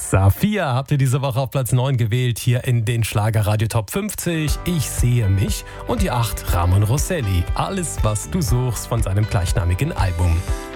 Saphir habt ihr diese Woche auf Platz 9 gewählt, hier in den Schlagerradio Top 50. Ich sehe mich und die 8 Ramon Rosselli. Alles, was du suchst von seinem gleichnamigen Album.